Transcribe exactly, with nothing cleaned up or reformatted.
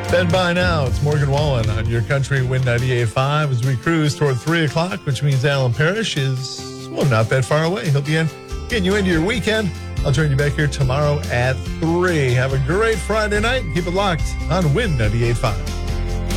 Bed by now. It's Morgan Wallen on your country Wind ninety-eight point five as we cruise toward three o'clock, which means Alan Parrish is, well, not that far away. He'll be in, getting you into your weekend. I'll join you back here tomorrow at three. Have a great Friday night. Keep it locked on Wind ninety-eight point five.